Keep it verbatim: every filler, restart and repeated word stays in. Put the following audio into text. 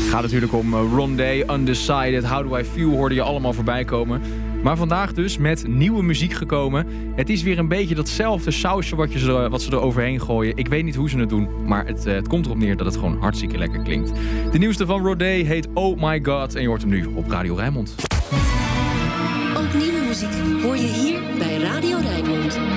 Gaat natuurlijk om uh, Rondé, Undecided, How Do I Feel hoorde je allemaal voorbij komen. Maar vandaag dus met nieuwe muziek gekomen. Het is weer een beetje datzelfde sausje wat, je ze, wat ze er overheen gooien. Ik weet niet hoe ze het doen, maar het, uh, het komt erop neer dat het gewoon hartstikke lekker klinkt. De nieuwste van Rondé heet Oh My God en je hoort hem nu op Radio Rijnmond. Ook nieuwe muziek hoor je hier bij Radio Rijnmond.